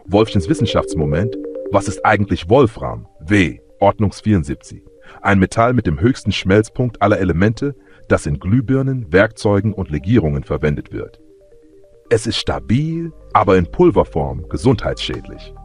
Wolffchens Wissenschaftsmoment: Was ist eigentlich Wolfram? W. Ordnungs-74. Ein Metall mit dem höchsten Schmelzpunkt aller Elemente, das in Glühbirnen, Werkzeugen und Legierungen verwendet wird. Es ist stabil, aber in Pulverform gesundheitsschädlich.